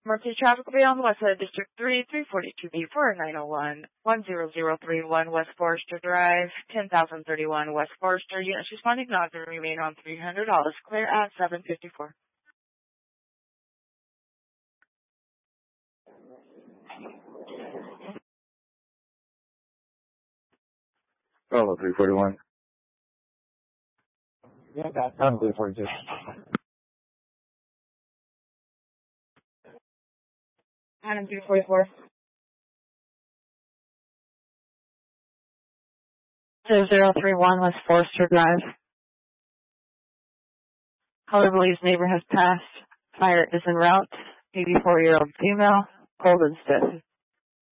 Emergency traffic will be on Westside District 3, 342B4, 901, 10031 West Forester Drive, 10,031 West Forester. Units responding not to remain on $300. Clear at 7:54. Bravo 341. Yeah, that's on 342. Adam 344. 0031 West Forester Drive. Caller believes neighbor has passed. Fire is en route. 84-year-old female. Cold and stiff.